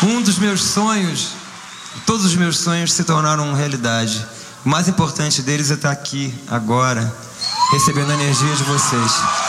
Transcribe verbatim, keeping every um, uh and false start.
Um dos meus sonhos, todos os meus sonhos se tornaram realidade. O mais importante deles é estar aqui, agora, recebendo a energia de vocês.